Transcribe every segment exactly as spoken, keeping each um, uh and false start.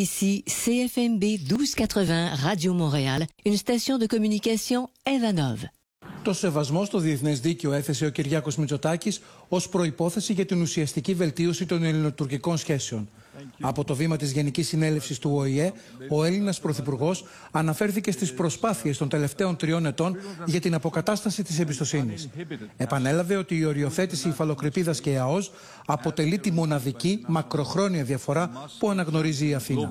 Ici C F M B douze cent quatre-vingts Radio Montréal, une station de communication Evanov. Το σεβασμό στο διεθνές δίκαιο έθεσε ο Κυριάκος Μητσοτάκης ως προϋπόθεση για την ουσιαστική βελτίωση των ελληνοτουρκικών σχέσεων. Από το βήμα της Γενικής Συνέλευσης του Ο Η Ε, ο Έλληνας Πρωθυπουργός αναφέρθηκε στις προσπάθειες των τελευταίων τριών ετών για την αποκατάσταση της εμπιστοσύνης. Επανέλαβε ότι η οριοθέτηση υφαλοκρηπίδας και ΑΟΣ αποτελεί τη μοναδική μακροχρόνια διαφορά που αναγνωρίζει η Αθήνα.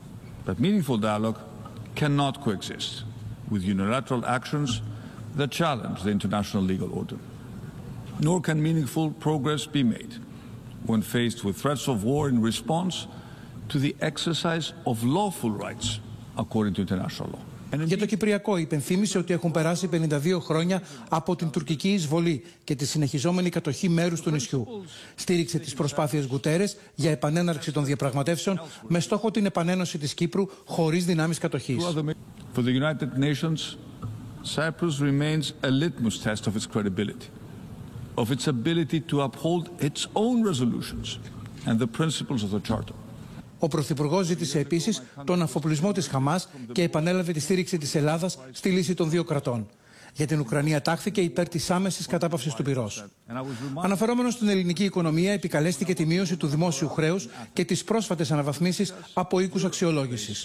that challenge the international legal order. Nor can meaningful progress be made when faced with threats of war in response to the exercise of lawful rights according to international law. Για το Κυπριακό υπενθύμησε ότι έχουν περάσει πενήντα δύο χρόνια από την τουρκική εισβολή και τη συνεχιζόμενη κατοχή μέρους του νησιού. Στήριξε τις προσπάθειες Γκουτέρες για επανέναρξη των διαπραγματεύσεων με στόχο την επανένωση της Κύπρου χωρίς δυνάμεις κατοχής. For the United Nations, Cyprus remains a litmus test of its credibility, of its ability to uphold its own resolutions and the principles of the Charter. Ο Πρωθυπουργός ζήτησε επίσης τον αφοπλισμό της Χαμάς και επανέλαβε τη στήριξη της Ελλάδας στη λύση των δύο κρατών. Για την Ουκρανία τάχθηκε υπέρ της άμεσης κατάπαυσης του πυρός. Αναφερόμενος στην ελληνική οικονομία, επικαλέστηκε τη μείωση του δημόσιου χρέους και τις πρόσφατες αναβαθμίσεις από οίκους αξιολόγησης.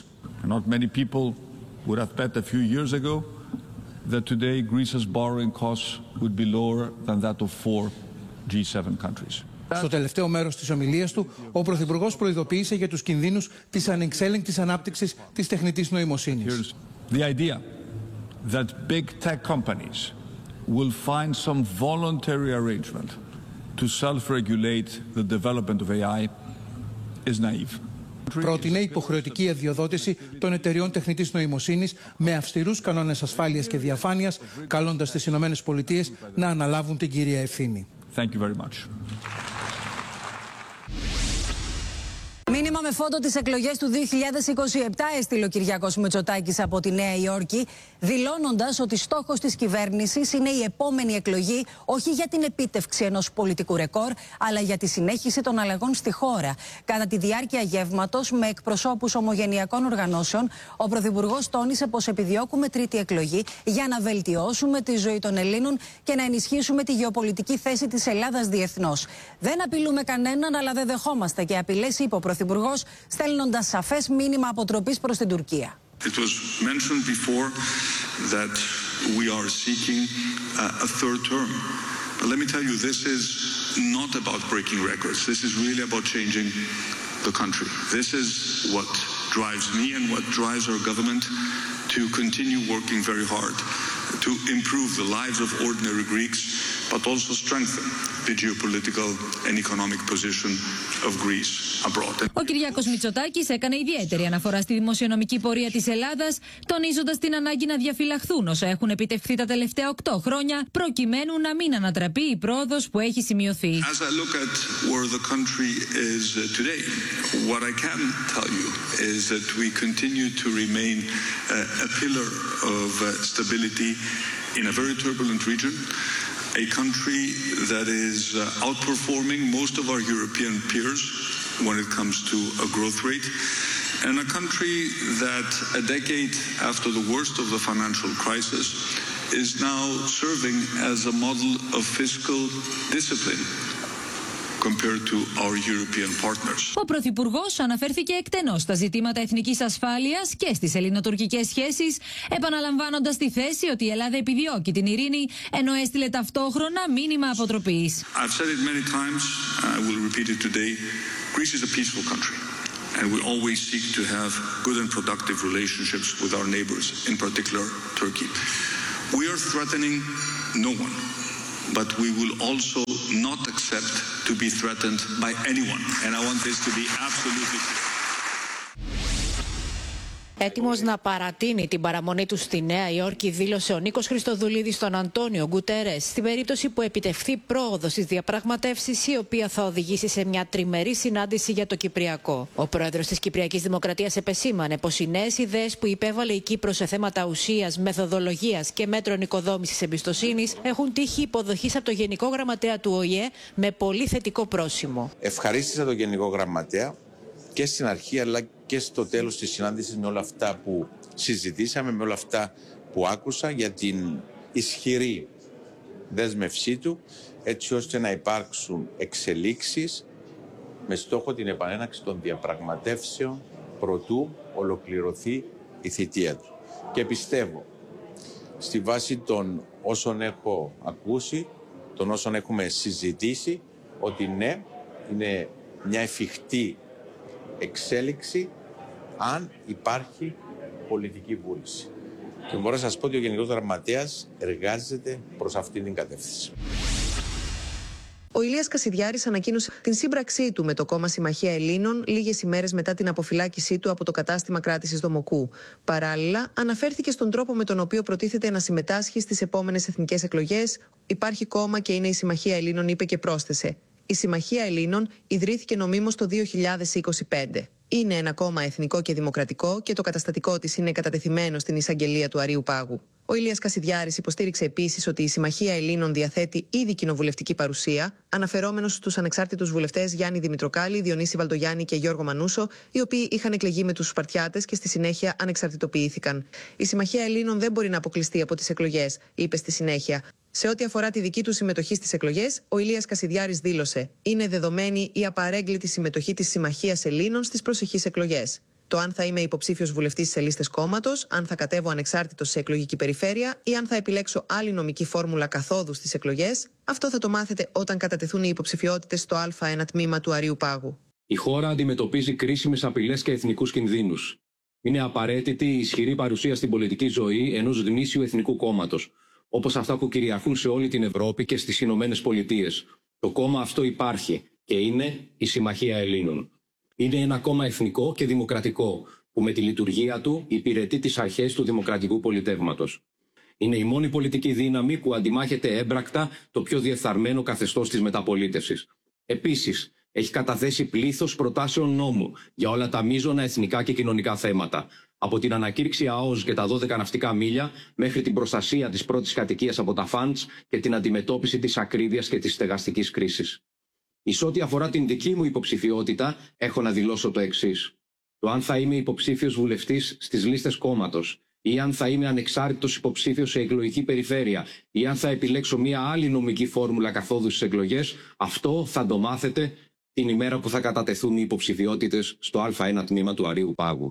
That today Greece's borrowing costs would be lower than that of four G seven countries. Στο τελευταίο μέρος της ομιλίας του, ο Πρωθυπουργός προειδοποίησε για τους κινδύνους της ανεξέλεγκτης ανάπτυξης της τεχνητής νοημοσύνης. The idea that big tech companies will find some voluntary arrangement to self-regulate the development of A I is naive. Πρότεινε υποχρεωτική αδειοδότηση των εταιριών τεχνητής νοημοσύνης με αυστηρούς κανόνες ασφάλειας και διαφάνειας, καλώντας τις Ηνωμένες Πολιτείες να αναλάβουν την κύρια ευθύνη. Thank you very much. Μήνυμα με φόντο τις εκλογές του δύο χιλιάδες είκοσι επτά έστειλε ο Κυριάκος Μητσοτάκης από τη Νέα Υόρκη, δηλώνοντας ότι στόχος της κυβέρνησης είναι η επόμενη εκλογή όχι για την επίτευξη ενός πολιτικού ρεκόρ, αλλά για τη συνέχιση των αλλαγών στη χώρα. Κατά τη διάρκεια γεύματος με εκπροσώπους ομογενειακών οργανώσεων, ο Πρωθυπουργός τόνισε πως επιδιώκουμε τρίτη εκλογή για να βελτιώσουμε τη ζωή των Ελλήνων και να ενισχύσουμε τη γεωπολιτική θέση της Ελλάδας διεθνώς. Δεν απειλούμε κανέναν, αλλά δεν δεχόμαστε και απειλές, είπε ο Πρωθυπουργός, στέλνοντας σαφές μήνυμα αποτροπής προς την Τουρκία. It was mentioned before that we are seeking uh, a third term. But let me tell you, this is not about breaking records. This is really about changing the country. This is what drives me and what drives our government to continue working very hard to improve the lives of ordinary Greeks, but also strengthen the geopolitical and economic position of Greece abroad. Ο Κυριάκος Μητσοτάκης έκανε ιδιαίτερη αναφορά στη δημοσιονομική πορεία της Ελλάδας, τονίζοντας την ανάγκη να διαφυλαχθούν όσα έχουν επιτευχθεί τα τελευταία οκτώ χρόνια, προκειμένου να μην ανατραπεί η πρόοδος που έχει σημειωθεί. As I look at where the country is today, what I can tell you is that we continue to remain a pillar of stability in a very turbulent region. A country that is uh, outperforming most of our European peers when it comes to a growth rate, and a country that a decade after the worst of the financial crisis is now serving as a model of fiscal discipline compared to our European partners. Ο Πρωθυπουργός αναφέρθηκε εκτενώς στα ζητήματα εθνικής ασφάλειας και στις ελληνοτουρκικές σχέσεις, επαναλαμβάνοντας τη θέση ότι η Ελλάδα επιδιώκει την ειρήνη, ενώ έστειλε ταυτόχρονα μήνυμα αποτροπής. I've said it many times, I will repeat it today. Greece is a peaceful country, and we always seek to have good and productive relationships with our neighbors, in particular Turkey. We are threatening no one. But we will also not accept to be threatened by anyone. And I want this to be absolutely clear. Έτοιμος να παρατείνει την παραμονή του στη Νέα Υόρκη, δήλωσε ο Νίκος Χριστοδουλίδης στον Αντώνιο Γκουτέρες, στην περίπτωση που επιτευχθεί πρόοδος στις διαπραγματεύσεις, η οποία θα οδηγήσει σε μια τριμερή συνάντηση για το Κυπριακό. Ο πρόεδρος της Κυπριακής Δημοκρατίας επεσήμανε πως οι νέες ιδέες που υπέβαλε η Κύπρος σε θέματα ουσίας, μεθοδολογίας και μέτρων οικοδόμησης εμπιστοσύνης έχουν τύχει υποδοχής από το Γενικό Γραμματέα του Ο Η Ε με πολύ θετικό πρόσημο. Ευχαρίστησα τον Γενικό Γραμματέα και στην αρχή αλλά και στο τέλος της συνάντησης με όλα αυτά που συζητήσαμε, με όλα αυτά που άκουσα, για την ισχυρή δέσμευσή του, έτσι ώστε να υπάρξουν εξελίξεις με στόχο την επανέναξη των διαπραγματεύσεων προτού ολοκληρωθεί η θητεία του. Και πιστεύω, στη βάση των όσων έχω ακούσει, των όσων έχουμε συζητήσει, ότι ναι, είναι μια εφικτή εξέλιξη αν υπάρχει πολιτική βούληση. Και μπορώ να σας πω ότι ο Γενικός Γραμματέας εργάζεται προς αυτήν την κατεύθυνση. Ο Ηλίας Κασιδιάρης ανακοίνωσε την σύμπραξή του με το κόμμα Συμμαχία Ελλήνων λίγες ημέρες μετά την αποφυλάκησή του από το κατάστημα κράτησης Δομοκού. Παράλληλα, αναφέρθηκε στον τρόπο με τον οποίο προτίθεται να συμμετάσχει στις επόμενες εθνικές εκλογές. Υπάρχει κόμμα και είναι η Συμμαχία Ελλήνων, είπε και πρόσθεσε. Η Συμμαχία Ελλήνων ιδρύθηκε νομίμως το δύο χιλιάδες είκοσι πέντε. Είναι ένα κόμμα εθνικό και δημοκρατικό και το καταστατικό της είναι κατατεθειμένο στην εισαγγελία του Αρείου Πάγου. Ο Ηλίας Κασιδιάρης υποστήριξε επίσης ότι η Συμμαχία Ελλήνων διαθέτει ήδη κοινοβουλευτική παρουσία, αναφερόμενος στους ανεξάρτητους βουλευτές Γιάννη Δημητροκάλη, Διονύση Βαλτογιάννη και Γιώργο Μανούσο, οι οποίοι είχαν εκλεγεί με τους Σπαρτιάτες και στη συνέχεια ανεξαρτητοποιήθηκαν. Η Συμμαχία Ελλήνων δεν μπορεί να αποκλειστεί από τις εκλογές, είπε στη συνέχεια. Σε ό,τι αφορά τη δική του συμμετοχή στις εκλογές, ο Ηλίας Κασιδιάρης δήλωσε: είναι δεδομένη η απαρέγκλητη συμμετοχή της Συμμαχίας Ελλήνων στις προσεχείς εκλογές. Το αν θα είμαι υποψήφιος βουλευτής σε λίστες κόμματος, αν θα κατέβω ανεξάρτητος σε εκλογική περιφέρεια ή αν θα επιλέξω άλλη νομική φόρμουλα καθόδου στις εκλογές, αυτό θα το μάθετε όταν κατατεθούν οι υποψηφιότητες στο Α1 τμήμα του Αρείου Πάγου. Η χώρα αντιμετωπίζει κρίσιμες απειλές και εθνικούς κινδύνους. Είναι απαραίτητη η ισχυρή παρουσία στην πολιτική ζωή ενός γνήσιου εθνικού κόμματος, όπως αυτά που κυριαρχούν σε όλη την Ευρώπη και στις Ηνωμένες Πολιτείες. Το κόμμα αυτό υπάρχει και είναι η Συμμαχία Ελλήνων. Είναι ένα κόμμα εθνικό και δημοκρατικό που με τη λειτουργία του υπηρετεί τις αρχές του δημοκρατικού πολιτεύματος. Είναι η μόνη πολιτική δύναμη που αντιμάχεται έμπρακτα το πιο διεφθαρμένο καθεστώς της μεταπολίτευσης. Επίσης, έχει καταθέσει πλήθος προτάσεων νόμου για όλα τα μείζωνα εθνικά και κοινωνικά θέματα. Από την ανακήρυξη ΑΟΣ και τα δώδεκα ναυτικά μίλια μέχρι την προστασία της πρώτης κατοικίας από τα φαντς και την αντιμετώπιση της ακρίβειας και της στεγαστικής κρίσης. Εις ό,τι αφορά την δική μου υποψηφιότητα, έχω να δηλώσω το εξής. Το αν θα είμαι υποψήφιος βουλευτής στις λίστες κόμματος, ή αν θα είμαι ανεξάρτητος υποψήφιος σε εκλογική περιφέρεια, ή αν θα επιλέξω μια άλλη νομική φόρμουλα καθόδου στις εκλογές, αυτό θα το μάθετε την ημέρα που θα κατατεθούν οι υποψηφιότητες στο Α1 τμήμα του Αρείου Πάγου.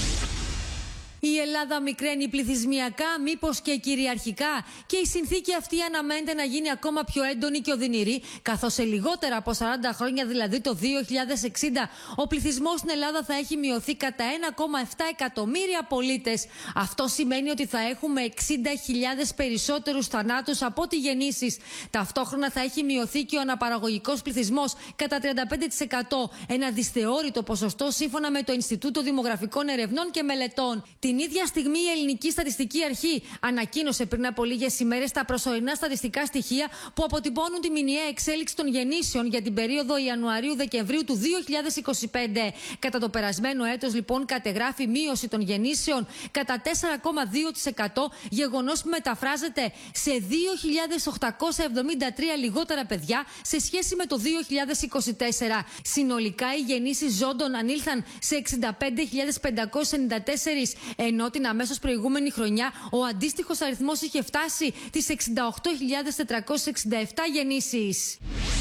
Η Ελλάδα μικραίνει πληθυσμιακά, μήπως και κυριαρχικά, και η συνθήκη αυτή αναμένεται να γίνει ακόμα πιο έντονη και οδυνηρή, καθώς σε λιγότερα από σαράντα χρόνια, δηλαδή το δύο χιλιάδες εξήντα, ο πληθυσμός στην Ελλάδα θα έχει μειωθεί κατά ένα κόμμα επτά εκατομμύρια πολίτες. Αυτό σημαίνει ότι θα έχουμε εξήντα χιλιάδες περισσότερους θανάτους από ό,τι γεννήσεις. Ταυτόχρονα θα έχει μειωθεί και ο αναπαραγωγικός πληθυσμός κατά τριάντα πέντε τοις εκατό, ένα δυσθεώρητο ποσοστό σύμφωνα με το Ινστιτούτο Δημογραφικών Ερευνών και Μελετών. Την ίδια στιγμή η Ελληνική Στατιστική Αρχή ανακοίνωσε πριν από λίγες ημέρες τα προσωρινά στατιστικά στοιχεία που αποτυπώνουν τη μηνιαία εξέλιξη των γεννήσεων για την περίοδο Ιανουαρίου-Δεκεμβρίου του δύο χιλιάδες είκοσι πέντε. Κατά το περασμένο έτος, λοιπόν, κατεγράφει μείωση των γεννήσεων κατά τέσσερα κόμμα δύο τοις εκατό, γεγονός που μεταφράζεται σε δύο χιλιάδες οκτακόσια εβδομήντα τρία λιγότερα παιδιά σε σχέση με το δύο χιλιάδες είκοσι τέσσερα. Συνολικά οι γεννήσεις ζώντων ανήλθαν σε εξήντα πέντε χιλιάδες πεντακόσιες ενενήντα τέσσερα, ενώ την αμέσως προηγούμενη χρονιά ο αντίστοιχος αριθμός είχε φτάσει τις εξήντα οκτώ χιλιάδες τετρακόσιες εξήντα επτά γεννήσεις.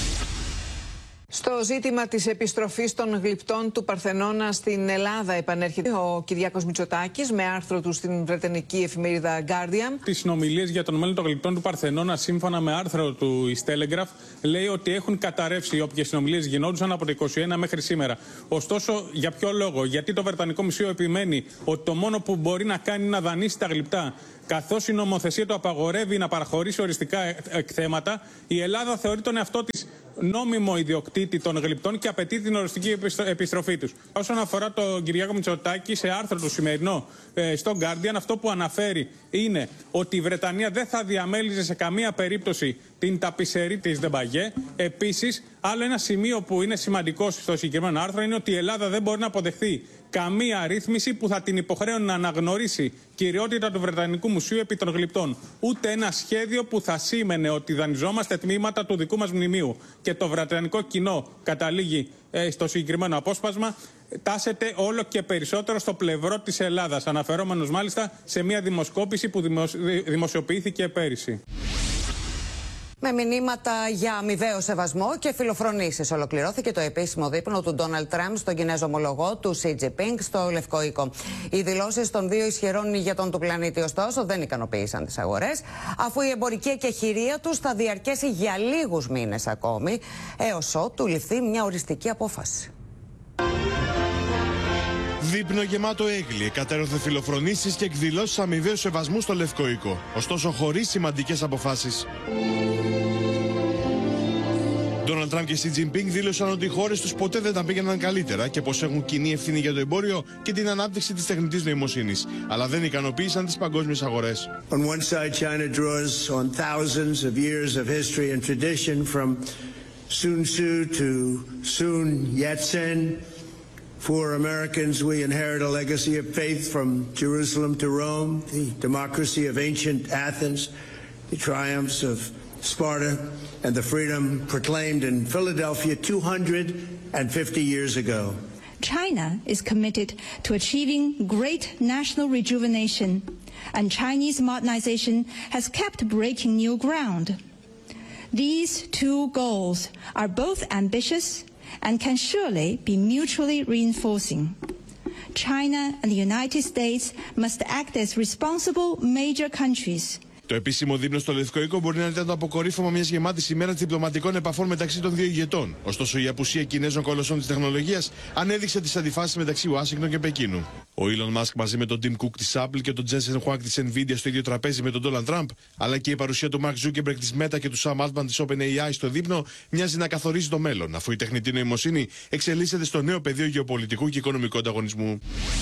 Στο ζήτημα της επιστροφής των γλυπτών του Παρθενώνα στην Ελλάδα επανέρχεται ο Κυριάκος Μητσοτάκης με άρθρο του στην βρετανική εφημερίδα Guardian. Τις συνομιλίες για τον μέλλον των γλυπτών του Παρθενώνα, σύμφωνα με άρθρο του East Telegraph, λέει ότι έχουν καταρρεύσει όποιες συνομιλίες γινόντουσαν από το είκοσι ένα μέχρι σήμερα. Ωστόσο, για ποιο λόγο? Γιατί το Βρετανικό Μουσείο επιμένει ότι το μόνο που μπορεί να κάνει είναι να δανείσει τα γλυπτά. Καθώς η νομοθεσία του απαγορεύει να παραχωρήσει οριστικά εκθέματα, η Ελλάδα θεωρεί τον εαυτό της νόμιμο ιδιοκτήτη των γλυπτών και απαιτεί την οριστική επιστροφή τους. Όσον αφορά τον Κυριάκο Μητσοτάκη, σε άρθρο του σημερινό ε, στο Guardian, αυτό που αναφέρει είναι ότι η Βρετανία δεν θα διαμέλιζε σε καμία περίπτωση την ταπισερή της Δεμπαγέ. Επίσης, άλλο ένα σημείο που είναι σημαντικό στο συγκεκριμένο άρθρο είναι ότι η Ελλάδα δεν μπορεί να αποδεχθεί καμία ρύθμιση που θα την υποχρέωνε να αναγνωρίσει κυριότητα του Βρετανικού Μουσείου επί των γλυπτών. Ούτε ένα σχέδιο που θα σήμαινε ότι δανειζόμαστε τμήματα του δικού μας μνημείου και το βρετανικό κοινό καταλήγει στο συγκεκριμένο απόσπασμα, τάσεται όλο και περισσότερο στο πλευρό της Ελλάδας, αναφερόμενος μάλιστα σε μια δημοσκόπηση που δημοσιοποιήθηκε πέρυσι. Με μηνύματα για αμοιβαίο σεβασμό και φιλοφρονήσεις ολοκληρώθηκε το επίσημο δείπνο του Ντόναλντ Τραμπ στον Κινέζο ομολογό του Σι Τζινπίνγκ στο Λευκό Οίκο. Οι δηλώσεις των δύο ισχυρών ηγετών του πλανήτη, ωστόσο, δεν ικανοποίησαν τις αγορές, αφού η εμπορική εκεχηρία τους θα διαρκέσει για λίγους μήνες ακόμη, έως ότου ληφθεί μια οριστική απόφαση. Δείπνο γεμάτο έγκλη, εκατέρωθε φιλοφρονήσεις και εκδηλώσεις αμοιβαίου σεβασμού στο Λευκό Οίκο, ωστόσο χωρίς σημαντικές αποφάσεις. Ντόναλντ Τραμπ και Σι Τζινπίνγκ δήλωσαν ότι οι χώρες τους ποτέ δεν τα πήγαιναν καλύτερα και πως έχουν κοινή ευθύνη για το εμπόριο και την ανάπτυξη της τεχνητής νοημοσύνης, αλλά δεν ικανοποίησαν τις παγκόσμιες αγορές. On one side, China draws on thousands of years of history and tradition from Sun Tzu to Sun Yat-sen. For Americans, we inherit a legacy of faith from Jerusalem to Rome, the democracy of ancient Athens, the triumphs of Sparta, and the freedom proclaimed in Philadelphia two hundred fifty years ago. China is committed to achieving great national rejuvenation, and Chinese modernization has kept breaking new ground. These two goals are both ambitious and can surely be mutually reinforcing. China and the United States must act as responsible major countries. Το επίσημο δείπνο στο Λευκό Οίκο μπορεί να ήταν το αποκορύφωμα μιας γεμάτης ημέρας διπλωματικών επαφών μεταξύ των δύο ηγετών. Ωστόσο, η απουσία Κινέζων κολοσσών της τεχνολογίας ανέδειξε τις αντιφάσεις μεταξύ Ουάσιγκτον και Πεκίνου. Ο Elon Musk μαζί με τον Tim Cook της Apple και τον Jensen Huang της Nvidia στο ίδιο τραπέζι με τον Donald Trump, αλλά και η παρουσία του Mark Zuckerberg της Meta και του Sam Altman της OpenAI στο δείπνο μοιάζει να καθορίζει το μέλλον, αφού η τεχνητή νοημοσύνη εξελίσσεται στο νέο πεδίο γεωπολιτικού και οικονομικού ανταγωνισμού.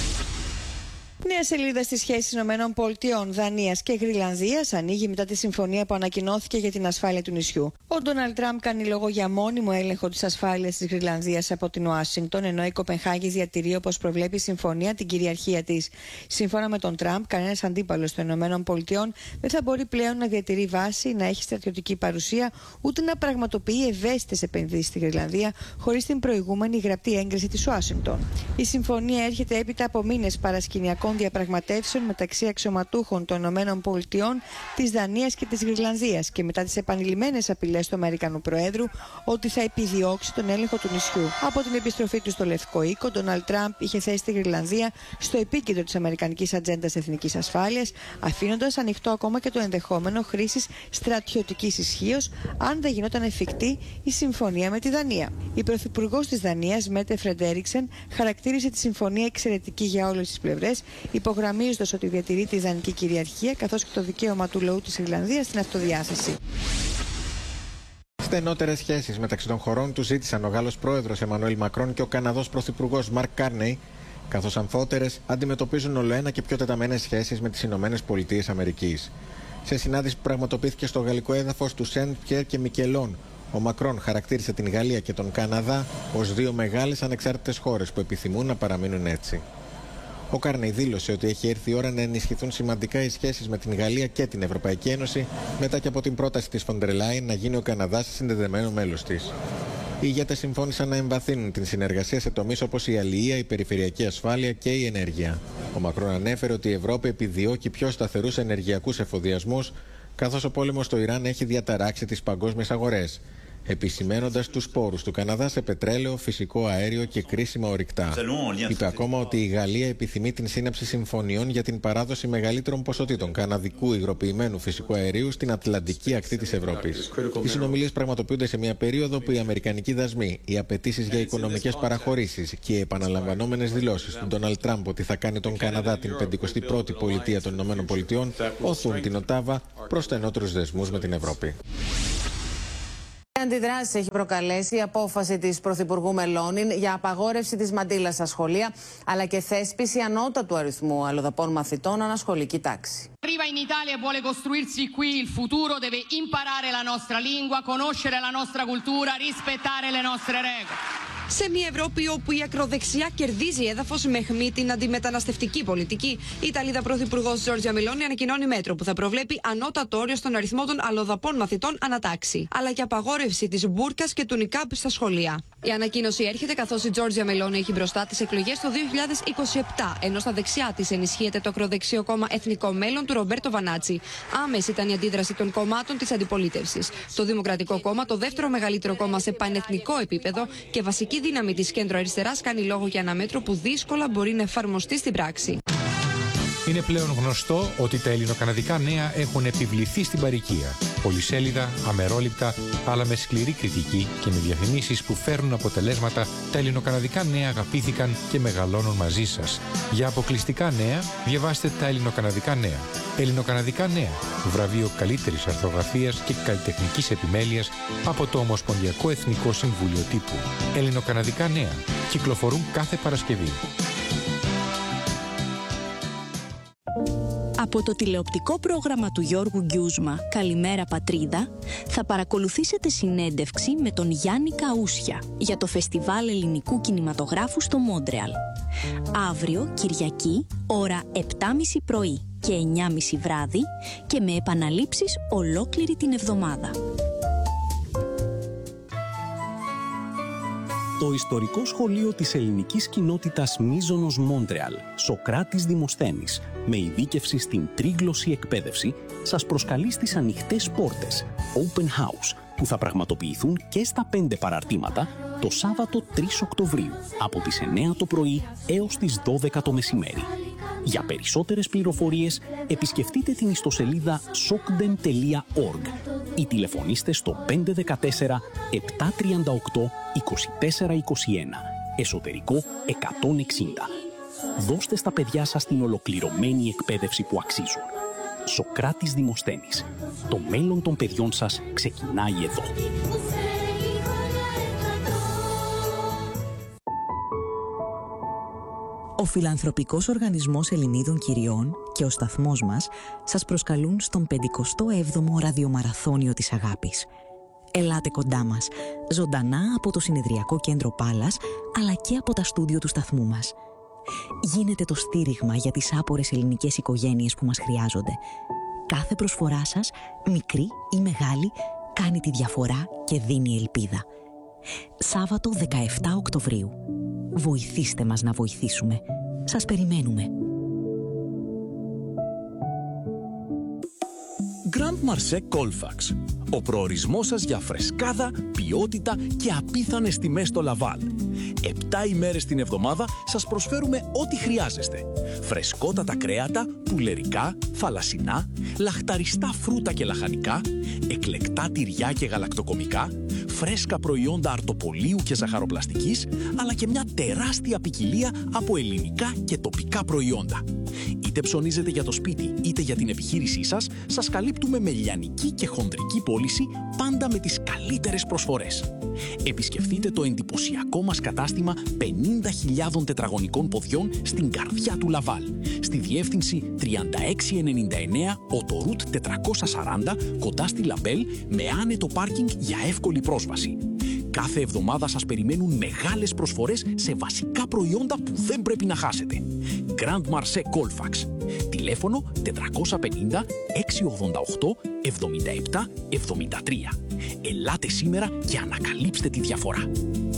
Νέα σελίδα στις σχέσεις ΗΠΑ, Δανίας και Γρυλανδίας ανοίγει μετά τη συμφωνία που ανακοινώθηκε για την ασφάλεια του νησιού. Ο Ντόναλντ Τραμπ κάνει λόγο για μόνιμο έλεγχο της ασφάλειας της Γρυλανδίας από την Ουάσιγκτον, ενώ η Κοπενχάγη διατηρεί, όπως προβλέπει η συμφωνία, την κυριαρχία της. Σύμφωνα με τον Τραμπ, κανένας αντίπαλος των ΗΠΑ δεν θα μπορεί πλέον να διατηρεί βάση, να έχει στρατιωτική παρουσία, ούτε να πραγματοποιεί ευαίσθητες επενδύσεις στη Γρυλανδία χωρίς την προηγούμενη γραπτή έγκριση της Ουάσιγκτον. Η συμφωνία έρχεται έπειτα από μήνες παρασκηνιακών διαπραγματεύσεων μεταξύ αξιωματούχων των ΗΠΑ, της Δανίας και της Γρυλανδίας και μετά τις επανειλημμένες απειλές του Αμερικανού Προέδρου ότι θα επιδιώξει τον έλεγχο του νησιού. Από την επιστροφή του στο Λευκό Οίκο, ο Ντόναλντ Τραμπ είχε θέσει τη Γρυλανδία στο επίκεντρο της αμερικανικής ατζέντας εθνικής ασφάλειας, αφήνοντας ανοιχτό ακόμα και το ενδεχόμενο χρήσης στρατιωτικής ισχύως, αν δεν γινόταν εφικτή η συμφωνία με τη Δανία. Η πρωθυπουργός της Δανίας, Μέτε Φρεντέριξεν, χαρακτήρισε τη συμφωνία εξαιρετική για όλες τις πλευρές, υπογραμμίζοντας ότι διατηρεί τη δανική κυριαρχία καθώς και το δικαίωμα του λαού της Ιρλανδίας στην αυτοδιάθεση. Στενότερες σχέσεις μεταξύ των χωρών του ζήτησαν ο Γάλλος πρόεδρος Εμμανουέλ Μακρόν και ο Καναδός πρωθυπουργός Μαρκ Κάρνεϊ, καθώς αμφότερες αντιμετωπίζουν ολοένα και πιο τεταμένες σχέσεις με τις Ηνωμένες Πολιτείες Αμερικής. Σε συνάντηση που πραγματοποιήθηκε στο γαλλικό έδαφος του Σεντ Πιέρ και Μικελόν, ο Μακρόν χαρακτήρισε την Γαλλία και τον Καναδά ως δύο μεγάλες ανεξάρτητες χώρες που επιθυμούν να παραμείνουν έτσι. Ο Κάρνεϊ δήλωσε ότι έχει έρθει η ώρα να ενισχυθούν σημαντικά οι σχέσεις με την Γαλλία και την Ευρωπαϊκή Ένωση μετά και από την πρόταση της Φοντερ Λάιεν να γίνει ο Καναδάς συνδεδεμένο μέλος της. Οι ηγέτες συμφώνησαν να εμβαθύνουν την συνεργασία σε τομείς όπως η αλληλεία, η περιφερειακή ασφάλεια και η ενέργεια. Ο Μακρόν ανέφερε ότι η Ευρώπη επιδιώκει πιο σταθερούς ενεργειακούς εφοδιασμούς, καθώς ο πόλεμος στο Ιράν έχει διαταράξει τις παγκόσμιες αγορές, επισημένοντας τους πόρους του Καναδά σε πετρέλαιο, φυσικό αέριο και κρίσιμα ορυκτά. Είπε ακόμα ότι η Γαλλία επιθυμεί την σύναψη συμφωνιών για την παράδοση μεγαλύτερων ποσοτήτων καναδικού υγροποιημένου φυσικού αερίου στην Ατλαντική ακτή της Ευρώπης. Οι συνομιλίες πραγματοποιούνται σε μια περίοδο που οι αμερικανικοί δασμοί, οι απαιτήσεις για οικονομικές παραχωρήσεις και οι επαναλαμβανόμενες δηλώσεις του Ντόναλντ Τραμπ ότι θα κάνει τον Καναδά την πενηκοστή πρώτη πολιτεία των ΗΠΑ οθούν την Οτάβα προς στενότερους δεσμούς με την Ευρώπη. Αντιδράσεις έχει προκαλέσει η απόφαση της Πρωθυπουργού Μελώνη για απαγόρευση της μαντήλας στα σχολεία, αλλά και θέσπιση ανώτατου αριθμού αλλοδαπών μαθητών ανασχολική τάξη. Arriva in Italia e vuole costruirsi qui il futuro, deve imparare la nostra lingua, conoscere la nostra cultura, rispettare le nostre regole. Σε μια Ευρώπη όπου η ακροδεξιά κερδίζει έδαφος με αιχμή την αντιμεταναστευτική πολιτική, η Ιταλίδα Πρωθυπουργός Τζόρτζια Μελόνι ανακοινώνει μέτρο που θα προβλέπει ανώτατο όριο στον αριθμό των αλλοδαπών μαθητών ανατάξει, αλλά και απαγόρευση της μπούρκας και του νικάμπ στα σχολεία. Η ανακοίνωση έρχεται καθώς η Τζόρτζια Μελόνι έχει μπροστά τις εκλογές το δύο χιλιάδες είκοσι επτά, ενώ στα δεξιά της ενισχύεται το ακροδεξιό κόμμα Εθνικό Μέλλον του Ρομπέρτο Βανάτσι. Άμεση ήταν η αντίδραση των κομμάτων της αντιπολίτευσης. Το Δημοκρατικό Κόμμα, το δεύτερο μεγαλύτερο κόμμα σε πανεθνικό επίπεδο και βασική δύναμη της κέντρο-αριστεράς, κάνει λόγο για ένα μέτρο που δύσκολα μπορεί να εφαρμοστεί στην πράξη. Είναι πλέον γνωστό ότι τα ελληνοκαναδικά νέα έχουν επιβληθεί στην παροικία. Πολυσέλιδα, αμερόληπτα, αλλά με σκληρή κριτική και με διαφημίσεις που φέρνουν αποτελέσματα, τα ελληνοκαναδικά νέα αγαπήθηκαν και μεγαλώνουν μαζί σας. Για αποκλειστικά νέα, διαβάστε τα ελληνοκαναδικά νέα. Ελληνοκαναδικά νέα, βραβείο καλύτερης αρθρογραφίας και καλλιτεχνικής επιμέλειας από το Ομοσπονδιακό Εθνικό Συμβούλιο Τύπου. Ελληνοκαναδικά νέα, κυκλοφορούν κάθε Παρασκευή. Από το τηλεοπτικό πρόγραμμα του Γιώργου Γκιούσμα «Καλημέρα Πατρίδα» θα παρακολουθήσετε συνέντευξη με τον Γιάννη Καούσια για το Φεστιβάλ Ελληνικού Κινηματογράφου στο Μόντρεαλ. Αύριο, Κυριακή, ώρα επτά και μισή πρωί και εννιά και μισή βράδυ και με επαναλήψεις ολόκληρη την εβδομάδα. Το ιστορικό σχολείο της ελληνικής κοινότητας Μίζωνος Μόντρεαλ, Σοκράτης Δημοσθένης, με ειδίκευση στην τρίγλωση εκπαίδευση, σας προσκαλεί στις ανοιχτές πόρτες Open House, που θα πραγματοποιηθούν και στα πέντε παραρτήματα το Σάββατο τρεις Οκτωβρίου, από τις εννιά το πρωί έως τις δώδεκα το μεσημέρι. Για περισσότερες πληροφορίες, επισκεφτείτε την ιστοσελίδα sokdem τελεία org ή τηλεφωνήστε στο πέντε ένα τέσσερα επτά τρία οκτώ είκοσι τέσσερα είκοσι ένα, εσωτερικό εκατόν εξήντα. Δώστε στα παιδιά σας την ολοκληρωμένη εκπαίδευση που αξίζουν. Σοκράτης Δημοσθένης. Το μέλλον των παιδιών σας ξεκινάει εδώ. Ο Φιλανθρωπικός Οργανισμός Ελληνίδων Κυριών και ο σταθμός μας σας προσκαλούν στον πενηκοστό έβδομο ραδιομαραθώνιο της αγάπης. Ελάτε κοντά μας, ζωντανά από το Συνεδριακό Κέντρο Πάλας, αλλά και από τα στούντιο του σταθμού μας. Γίνετε το στήριγμα για τις άπορες ελληνικές οικογένειες που μας χρειάζονται. Κάθε προσφορά σας, μικρή ή μεγάλη, κάνει τη διαφορά και δίνει ελπίδα. Σάββατο δεκαεφτά Οκτωβρίου. Βοηθήστε μας να βοηθήσουμε. Σας περιμένουμε. Grand Marché Colfax. Ο προορισμός σας για φρεσκάδα, ποιότητα και απίθανες τιμές στο Λαβάλ. Επτά ημέρες την εβδομάδα σας προσφέρουμε ό,τι χρειάζεστε. Φρεσκότατα κρέατα, πουλερικά, θαλασσινά, λαχταριστά φρούτα και λαχανικά, εκλεκτά τυριά και γαλακτοκομικά, φρέσκα προϊόντα αρτοπολίου και ζαχαροπλαστικής, αλλά και μια τεράστια ποικιλία από ελληνικά και τοπικά προϊόντα. Είτε ψωνίζετε για το σπίτι είτε για την επιχείρησή σας, σας καλύπτουμε με λιανική και χονδρική πώληση, πάντα με τις καλύτερες προσφορές. Επισκεφτείτε το εντυπωσιακό μας κατάστημα πενήντα χιλιάδων τετραγωνικών ποδιών στην καρδιά του Λαβάλ, στη διεύθυνση τριάντα έξι ενενήντα εννέα Οτορούτ τετρακόσια σαράντα, κοντά στη Λαμπέλ, με άνετο πάρκινγκ για εύκολη πρόσβαση. Κάθε εβδομάδα σας περιμένουν μεγάλες προσφορές σε βασικά προϊόντα που δεν πρέπει να χάσετε. Grand Marché Colfax. Τηλέφωνο τετρακόσια πενήντα εξακόσια ογδόντα οκτώ εβδομήντα επτά εβδομήντα τρία. Ελάτε σήμερα και ανακαλύψτε τη διαφορά.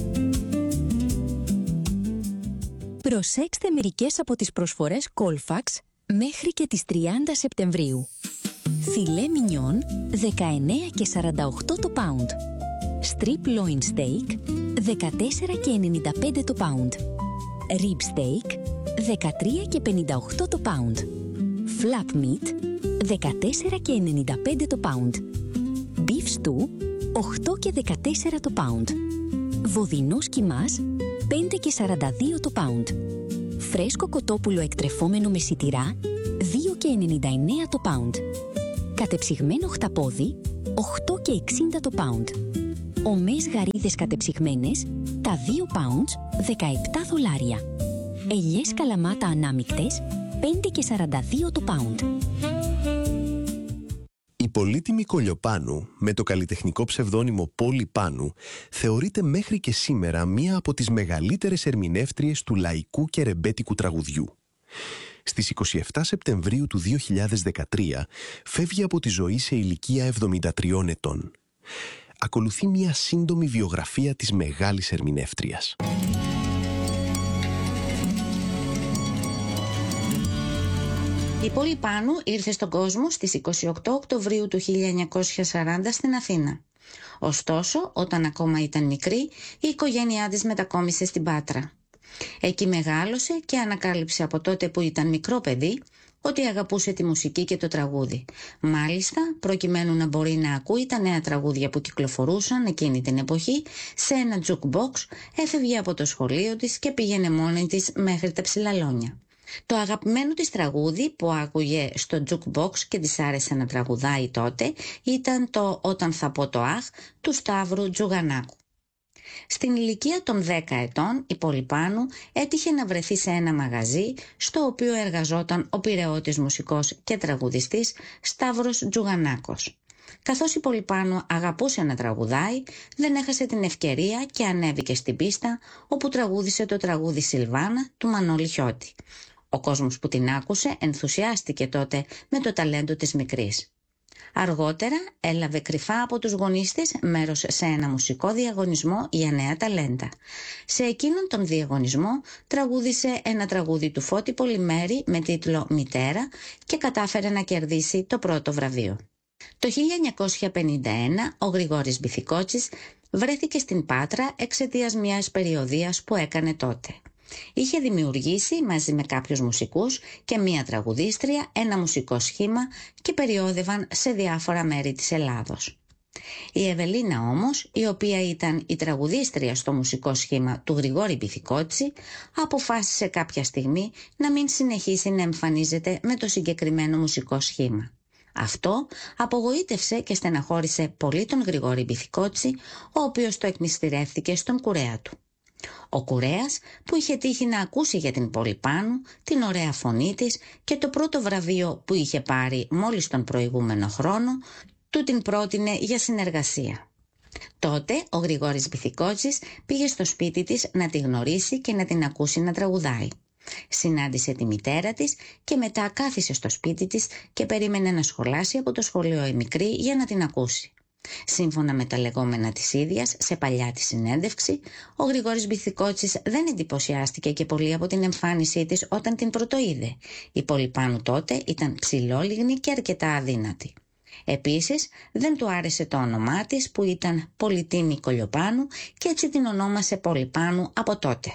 Προσέξτε μερικές από τις προσφορές Colfax μέχρι και τις τριάντα Σεπτεμβρίου. Φιλέ μινιόν δεκαεννέα και σαράντα οκτώ το pound. Strip loin steak δεκατέσσερα και ενενήντα πέντε το pound. Rib steak δεκατρία και πενήντα οκτώ το pound. Flap meat δεκατέσσερα και ενενήντα πέντε το pound. Beef stew οκτώ και δεκατέσσερα το pound. Βοδινός κιμάς πέντε και σαράντα δύο το pound. Φρέσκο κοτόπουλο εκτρεφόμενο με σιτηρά δύο και ενενήντα εννέα το pound. Κατεψυγμένο χταπόδι οκτώ και εξήντα το pound. Ομές γαρίδες κατεψυγμένες τα δύο pounds δεκαεπτά δολάρια. Ελιές καλαμάτα ανάμικτες πέντε και σαράντα δύο το pound. πολύτιμη Κολιοπάνου, με το καλλιτεχνικό ψευδώνυμο Πόλη Πάνου, θεωρείται μέχρι και σήμερα μία από τις μεγαλύτερες ερμηνεύτριες του λαϊκού και ρεμπέτικου τραγουδιού. Στις είκοσι επτά Σεπτεμβρίου του δύο χιλιάδες δεκατρία φεύγει από τη ζωή σε ηλικία εβδομήντα τριών ετών. Ακολουθεί μία σύντομη βιογραφία της μεγάλης ερμηνεύτριας. Η Πόλη Πάνου ήρθε στον κόσμο στις είκοσι οκτώ Οκτωβρίου του χίλια εννιακόσια σαράντα στην Αθήνα. Ωστόσο, όταν ακόμα ήταν μικρή, η οικογένειά της μετακόμισε στην Πάτρα. Εκεί μεγάλωσε και ανακάλυψε από τότε που ήταν μικρό παιδί ότι αγαπούσε τη μουσική και το τραγούδι. Μάλιστα, προκειμένου να μπορεί να ακούει τα νέα τραγούδια που κυκλοφορούσαν εκείνη την εποχή, σε ένα jukebox έφευγε από το σχολείο της και πήγαινε μόνη της μέχρι τα Ψηλαλόνια. Το αγαπημένο της τραγούδι που άκουγε στο jukebox και της άρεσε να τραγουδάει τότε ήταν το «Όταν θα πω το αχ» του Σταύρου Τζουγανάκου. Στην ηλικία των δέκα ετών η Πόλη Πάνου έτυχε να βρεθεί σε ένα μαγαζί στο οποίο εργαζόταν ο πειραιώτης μουσικός και τραγουδιστής Σταύρος Τζουγανάκος. Καθώς η Πόλη Πάνου αγαπούσε να τραγουδάει, δεν έχασε την ευκαιρία και ανέβηκε στην πίστα όπου τραγούδισε το τραγούδι «Σιλβάνα» του Μανώλη Χιώτη. Ο κόσμος που την άκουσε ενθουσιάστηκε τότε με το ταλέντο της μικρής. Αργότερα έλαβε κρυφά από τους γονείς της μέρος σε ένα μουσικό διαγωνισμό για νέα ταλέντα. Σε εκείνον τον διαγωνισμό τραγούδισε ένα τραγούδι του Φώτη Πολυμέρη με τίτλο «Μητέρα» και κατάφερε να κερδίσει το πρώτο βραβείο. Το χίλια εννιακόσια πενήντα ένα ο Γρηγόρης Μπιθικότσης βρέθηκε στην Πάτρα εξαιτίας μιας περιοδείας που έκανε τότε. Είχε δημιουργήσει μαζί με κάποιους μουσικούς και μία τραγουδίστρια ένα μουσικό σχήμα και περιόδευαν σε διάφορα μέρη της Ελλάδος. Η Ευελίνα όμως, η οποία ήταν η τραγουδίστρια στο μουσικό σχήμα του Γρηγόρη Μπιθικότση, αποφάσισε κάποια στιγμή να μην συνεχίσει να εμφανίζεται με το συγκεκριμένο μουσικό σχήμα. Αυτό απογοήτευσε και στεναχώρησε πολύ τον Γρηγόρη Μπιθικότση, ο οποίος το εκμυστηρεύτηκε στον κουρέα του. Ο κουρέας, που είχε τύχει να ακούσει για την Πόλη Πάνου, την ωραία φωνή της και το πρώτο βραβείο που είχε πάρει μόλις τον προηγούμενο χρόνο, του την πρότεινε για συνεργασία. Τότε ο Γρηγόρης Μπιθικότσης πήγε στο σπίτι της να τη γνωρίσει και να την ακούσει να τραγουδάει. Συνάντησε τη μητέρα της και μετά κάθισε στο σπίτι της και περίμενε να σχολάσει από το σχολείο η μικρή για να την ακούσει. Σύμφωνα με τα λεγόμενα της ίδιας, σε παλιά της συνέντευξη, ο Γρηγόρης Μπιθικότσης δεν εντυπωσιάστηκε και πολύ από την εμφάνισή της όταν την πρωτοείδε. Η Πόλη Πάνου τότε ήταν ψηλόλιγνη και αρκετά αδύνατη. Επίσης, δεν του άρεσε το όνομά της που ήταν Πολυτίμη Κολιοπάνου και έτσι την ονόμασε Πόλη Πάνου από τότε.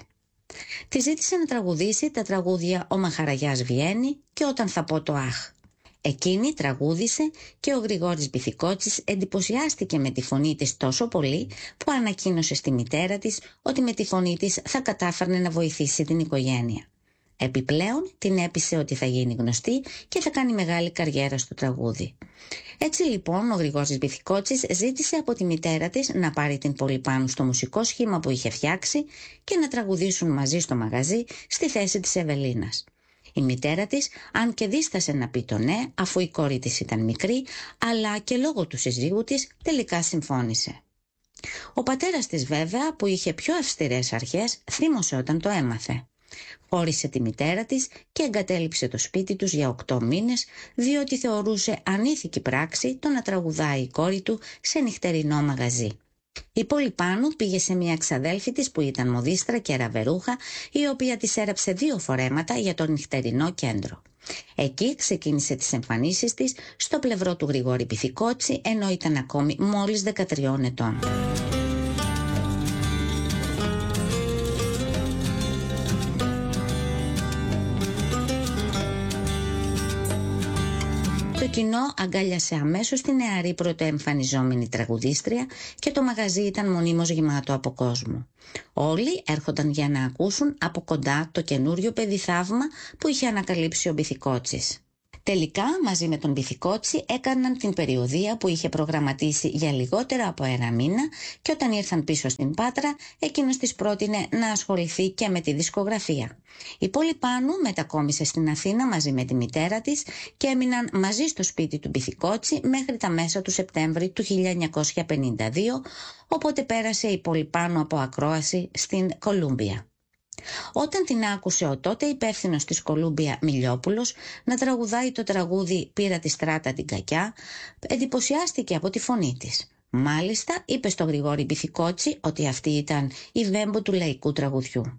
Τη ζήτησε να τραγουδήσει τα τραγούδια «Ο Μαχαραγιάς βγαίνει» και «Όταν θα πω το αχ». Εκείνη τραγούδισε και ο Γρηγόρης Μπιθικότσης εντυπωσιάστηκε με τη φωνή της τόσο πολύ που ανακοίνωσε στη μητέρα της ότι με τη φωνή της θα κατάφερνε να βοηθήσει την οικογένεια. Επιπλέον την έπεισε ότι θα γίνει γνωστή και θα κάνει μεγάλη καριέρα στο τραγούδι. Έτσι λοιπόν ο Γρηγόρης Μπιθικότσης ζήτησε από τη μητέρα της να πάρει την Πόλη Πάνου στο μουσικό σχήμα που είχε φτιάξει και να τραγουδήσουν μαζί στο μαγαζί στη θέση της Ευελίνας. Η μητέρα της, αν και δίστασε να πει το ναι, αφού η κόρη της ήταν μικρή, αλλά και λόγω του συζύγου της, τελικά συμφώνησε. Ο πατέρας της βέβαια, που είχε πιο αυστηρές αρχές, θύμωσε όταν το έμαθε. Χώρισε τη μητέρα της και εγκατέλειψε το σπίτι τους για οκτώ μήνες, διότι θεωρούσε ανήθικη πράξη το να τραγουδάει η κόρη του σε νυχτερινό μαγαζί. Η Πόλη Πάνου πήγε σε μια εξαδέλφη της που ήταν μοδίστρα και ραβερούχα, η οποία της έραψε δύο φορέματα για το νυχτερινό κέντρο. Εκεί ξεκίνησε τις εμφανίσεις της στο πλευρό του Γρηγόρη Μπιθικότση, ενώ ήταν ακόμη μόλις δεκατριών ετών. Το κοινό αγκάλιασε αμέσως τη νεαρή πρωτοεμφανιζόμενη τραγουδίστρια και το μαγαζί ήταν μονίμως γεμάτο από κόσμο. Όλοι έρχονταν για να ακούσουν από κοντά το καινούριο παιδί θαύμα που είχε ανακαλύψει ο Μπιθικότσης. Τελικά, μαζί με τον Μπιθικότσι, έκαναν την περιοδεία που είχε προγραμματίσει για λιγότερο από ένα μήνα και όταν ήρθαν πίσω στην Πάτρα, εκείνος της πρότεινε να ασχοληθεί και με τη δισκογραφία. Η Πόλη Πάνου μετακόμισε στην Αθήνα μαζί με τη μητέρα της και έμειναν μαζί στο σπίτι του Μπιθικότσι μέχρι τα μέσα του Σεπτέμβρη του χίλια εννιακόσια πενήντα δύο, οπότε πέρασε η Πόλη Πάνου από ακρόαση στην Κολούμπια. Όταν την άκουσε ο τότε υπεύθυνος της Κολούμπια Μιλιόπουλος να τραγουδάει το τραγούδι «Πήρα τη στράτα την κακιά», εντυπωσιάστηκε από τη φωνή της. Μάλιστα είπε στο Γρηγόρη Μπιθικότσι ότι αυτή ήταν η βέμπο του λαϊκού τραγουδιού.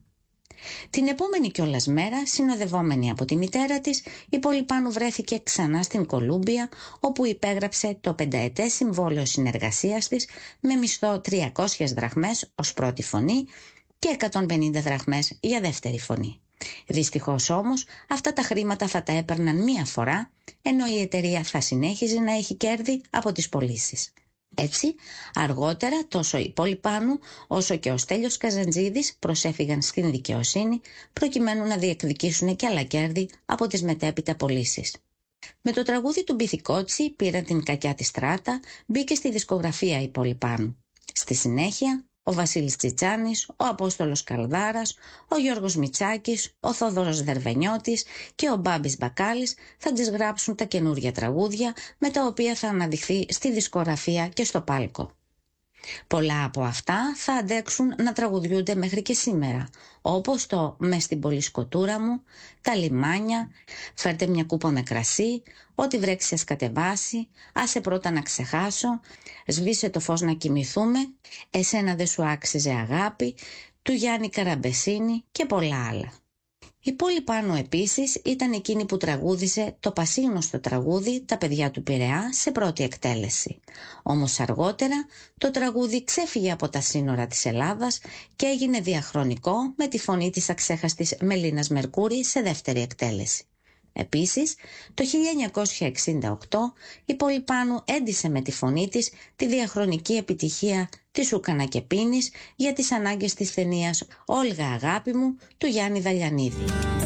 Την επόμενη κιόλας μέρα, συνοδευόμενη από τη μητέρα της, η Πόλη Πάνου βρέθηκε ξανά στην Κολούμπια, όπου υπέγραψε το πενταετές συμβόλαιο συνεργασίας της με μισθό τριακόσιες δραχμές ως πρώτη φωνή και εκατόν πενήντα δραχμές για δεύτερη φωνή. Δυστυχώς όμως αυτά τα χρήματα θα τα έπαιρναν μία φορά, ενώ η εταιρεία θα συνέχιζε να έχει κέρδη από τις πωλήσεις. Έτσι, αργότερα τόσο η Πόλη Πάνου όσο και ο Στέλιος Καζαντζίδης προσέφυγαν στην δικαιοσύνη προκειμένου να διεκδικήσουν και άλλα κέρδη από τις μετέπειτα πωλήσεις. Με το τραγούδι του Μπιθικότσι «Πήραν την κακιά τη στράτα» μπήκε στη δισκογραφία η Πόλη Πάνου. Στη συνέχεια, ο Βασίλης Τσιτσάνης, ο Απόστολος Καλδάρας, ο Γιώργος Μητσάκης, ο Θόδωρος Δερβενιώτης και ο Μπάμπης Μπακάλης θα τις γράψουν τα καινούργια τραγούδια με τα οποία θα αναδειχθεί στη δισκογραφία και στο πάλκο. Πολλά από αυτά θα αντέξουν να τραγουδιούνται μέχρι και σήμερα, όπως το «Μες στην πολυσκοτούρα μου», «Τα λιμάνια», «Φέρτε μια κούπα με κρασί», «Ό,τι βρέξει ας κατεβάσει», «Άσε πρώτα να ξεχάσω», «Σβήσε το φως να κοιμηθούμε», «Εσένα δεν σου άξιζε αγάπη», του Γιάννη Καραμπεσίνη και πολλά άλλα. Η Πόλη Πάνου επίσης ήταν εκείνη που τραγούδισε το πασίγνωστο τραγούδι «Τα παιδιά του Πειραιά» σε πρώτη εκτέλεση. Όμως αργότερα το τραγούδι ξέφυγε από τα σύνορα της Ελλάδας και έγινε διαχρονικό με τη φωνή της αξέχαστης Μελίνας Μερκούρη σε δεύτερη εκτέλεση. Επίσης, το χίλια εννιακόσια εξήντα οκτώ η Πόλη Πάνου έντισε με τη φωνή της τη διαχρονική επιτυχία της «Ούκανα και πίνης» για τις ανάγκες της ταινίας «Όλγα αγάπη μου» του Γιάννη Δαλιανίδη.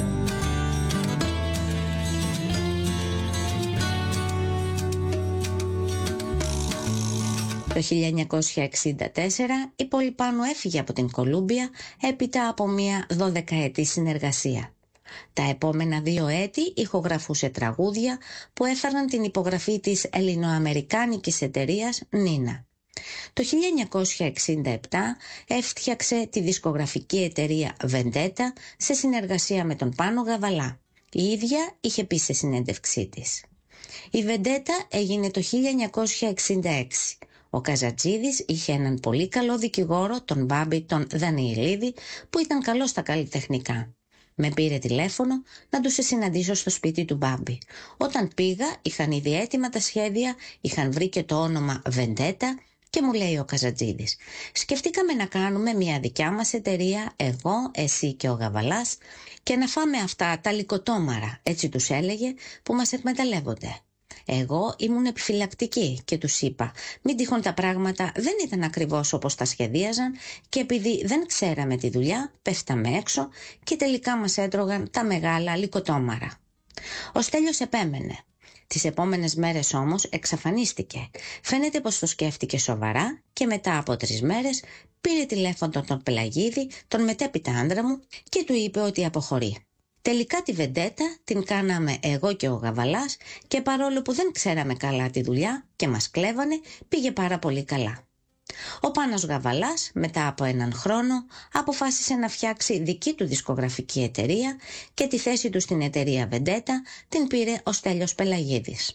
Το χίλια εννιακόσια εξήντα τέσσερα η Πόλη Πάνου έφυγε από την Κολούμπια έπειτα από μια δωδεκαετή συνεργασία. Τα επόμενα δύο έτη ηχογραφούσε τραγούδια που έφεραν την υπογραφή της ελληνοαμερικάνικης εταιρείας Νίνα. Το χίλια εννιακόσια εξήντα επτά έφτιαξε τη δισκογραφική εταιρεία Βεντέτα σε συνεργασία με τον Πάνο Γαβαλά. Η ίδια είχε πει σε συνέντευξή της. Η Βεντέτα έγινε το χίλια εννιακόσια εξήντα έξι. Ο Καζατζίδης είχε έναν πολύ καλό δικηγόρο, τον Μπάμπη τον Δανιηλίδη, που ήταν καλός στα καλλιτεχνικά. Με πήρε τηλέφωνο να τους συναντήσω στο σπίτι του Μπάμπη. Όταν πήγα είχαν ήδη έτοιμα τα σχέδια, είχαν βρει και το όνομα Βεντέτα και μου λέει ο Καζατζίδης: σκεφτήκαμε να κάνουμε μια δικιά μας εταιρεία, εγώ, εσύ και ο Γαβαλάς, και να φάμε αυτά τα λικοτόμαρα, έτσι τους έλεγε, που μας εκμεταλλεύονται. Εγώ ήμουν επιφυλακτική και τους είπα μην τυχόν τα πράγματα δεν ήταν ακριβώς όπως τα σχεδίαζαν και επειδή δεν ξέραμε τη δουλειά πέφταμε έξω και τελικά μας έτρωγαν τα μεγάλα λικοτόμαρα. Ο Στέλιος επέμενε. Τις επόμενες μέρες όμως εξαφανίστηκε. Φαίνεται πως το σκέφτηκε σοβαρά και μετά από τρεις μέρες πήρε τηλέφωνο τον Πελαγίδη, τον μετέπειτα άντρα μου, και του είπε ότι αποχωρεί. Τελικά τη Βεντέτα την κάναμε εγώ και ο Γαβαλάς και παρόλο που δεν ξέραμε καλά τη δουλειά και μας κλέβανε, πήγε πάρα πολύ καλά. Ο Πάνος Γαβαλάς μετά από έναν χρόνο αποφάσισε να φτιάξει δική του δισκογραφική εταιρεία και τη θέση του στην εταιρεία Βεντέτα την πήρε ο Στέλιος Πελαγίδης.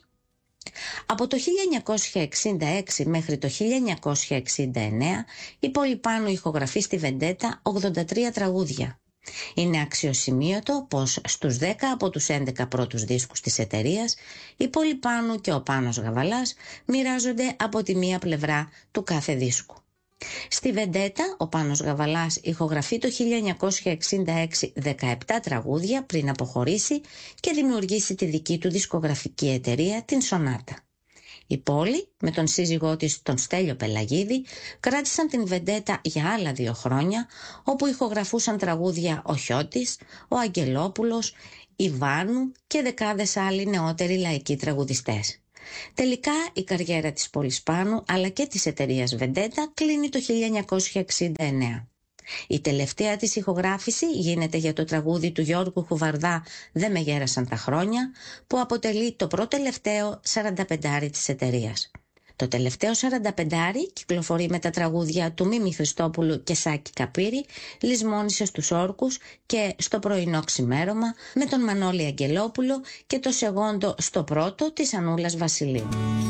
Από το χίλια εννιακόσια εξήντα έξι μέχρι το χίλια εννιακόσια εξήντα εννέα η Πόλη Πάνου ηχογραφεί στη Βεντέτα ογδόντα τρία τραγούδια. Είναι αξιοσημείωτο πως στους δέκα από τους έντεκα πρώτους δίσκους της εταιρείας η Πόλη Πάνου και ο Πάνος Γαβαλάς μοιράζονται από τη μία πλευρά του κάθε δίσκου. Στη Βεντέτα ο Πάνος Γαβαλάς ηχογραφεί το χίλια εννιακόσια εξήντα έξι δεκαεπτά τραγούδια πριν αποχωρήσει και δημιουργήσει τη δική του δισκογραφική εταιρεία, την Σονάτα. Η Πόλη, με τον σύζυγό της τον Στέλιο Πελαγίδη, κράτησαν την βεντέτα για άλλα δύο χρόνια, όπου ηχογραφούσαν τραγούδια ο Χιώτης, ο Αγγελόπουλος, η Βάνου και δεκάδες άλλοι νεότεροι λαϊκοί τραγουδιστές. Τελικά η καριέρα της Πόλης Πάνου αλλά και της εταιρείας Βεντέτα κλείνει το χίλια εννιακόσια εξήντα εννέα. Η τελευταία της ηχογράφηση γίνεται για το τραγούδι του Γιώργου Χουβαρδά «Δεν με γέρασαν τα χρόνια», που αποτελεί το προτελευταίο σαρανταπεντάρι της εταιρείας. Το τελευταίο σαρανταπεντάρι κυκλοφορεί με τα τραγούδια του Μίμη Χριστόπουλου και Σάκη Καπύρη, «Λησμόνησε στους όρκους» και «Στο πρωινό ξημέρωμα», με τον Μανώλη Αγγελόπουλο και το σεγόντο «Στο πρώτο» της Ανούλας Βασιλείου.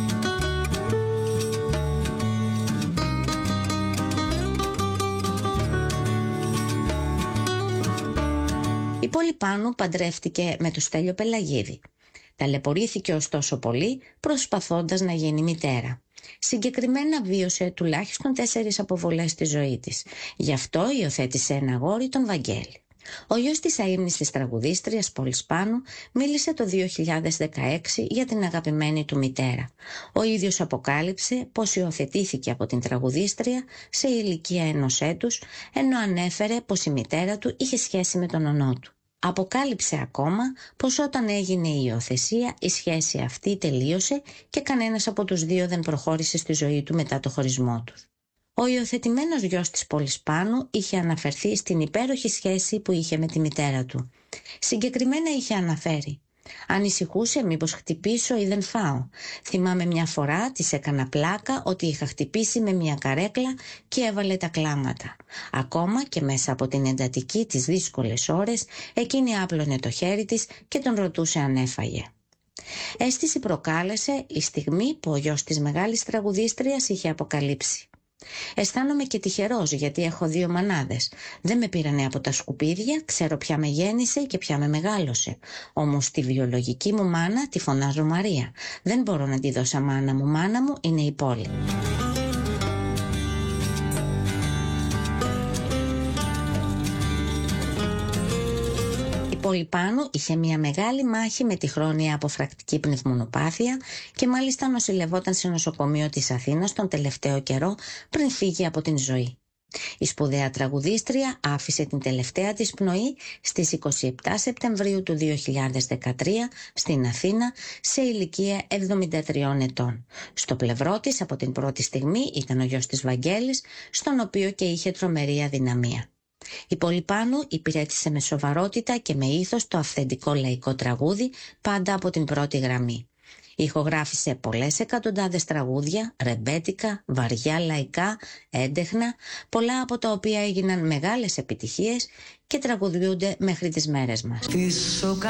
Η Πόλη Πάνου παντρεύτηκε με τον Στέλιο Πελαγίδη. Ταλαιπωρήθηκε ωστόσο πολύ προσπαθώντας να γίνει μητέρα. Συγκεκριμένα βίωσε τουλάχιστον τέσσερις αποβολές στη ζωή της. Γι' αυτό υιοθέτησε ένα αγόρι, τον Βαγγέλη. Ο γιος της αείμνηστης τραγουδίστριας Πόλης Πάνου μίλησε το δύο χιλιάδες δεκαέξι για την αγαπημένη του μητέρα. Ο ίδιος αποκάλυψε πως υιοθετήθηκε από την τραγουδίστρια σε ηλικία ενός έτους, ενώ ανέφερε πως η μητέρα του είχε σχέση με τον ονό του. Αποκάλυψε ακόμα πως όταν έγινε η υιοθεσία η σχέση αυτή τελείωσε και κανένας από τους δύο δεν προχώρησε στη ζωή του μετά το χωρισμό τους. Ο υιοθετημένος γιος της Πόλης Πάνου είχε αναφερθεί στην υπέροχη σχέση που είχε με τη μητέρα του. Συγκεκριμένα είχε αναφέρει: «Ανησυχούσε μήπως χτυπήσω ή δεν φάω. Θυμάμαι μια φορά της έκανα πλάκα ότι είχα χτυπήσει με μια καρέκλα και έβαλε τα κλάματα. Ακόμα και μέσα από την εντατική τις δύσκολες ώρες, εκείνη άπλωνε το χέρι της και τον ρωτούσε αν έφαγε». Αίσθηση προκάλεσε η στιγμή που ο γιος της μεγάλης τραγουδίστριας είχε αποκαλύψει: «Αισθάνομαι και τυχερός γιατί έχω δύο μανάδες. Δεν με πήρανε από τα σκουπίδια, ξέρω ποια με γέννησε και ποια με μεγάλωσε. Όμως τη βιολογική μου μάνα τη φωνάζω Μαρία. Δεν μπορώ να τη δώσω μάνα μου, μάνα μου είναι η Πόλη». Η Πόλη Πάνου είχε μια μεγάλη μάχη με τη χρόνια αποφρακτική πνευμονοπάθεια και μάλιστα νοσηλευόταν σε νοσοκομείο της Αθήνας τον τελευταίο καιρό πριν φύγει από την ζωή. Η σπουδαία τραγουδίστρια άφησε την τελευταία της πνοή στις είκοσι επτά Σεπτεμβρίου του δύο χιλιάδες δεκατρία στην Αθήνα σε ηλικία εβδομήντα τριών ετών. Στο πλευρό της από την πρώτη στιγμή ήταν ο γιος της Βαγγέλης, στον οποίο και είχε τρομερή αδυναμία. Η Πόλη Πάνου υπηρέτησε με σοβαρότητα και με ήθος το αυθεντικό λαϊκό τραγούδι πάντα από την πρώτη γραμμή. Ηχογράφησε πολλές εκατοντάδες τραγούδια, ρεμπέτικα, βαριά λαϊκά, έντεχνα, πολλά από τα οποία έγιναν μεγάλες επιτυχίες και τραγουδιούνται μέχρι τις μέρες μας.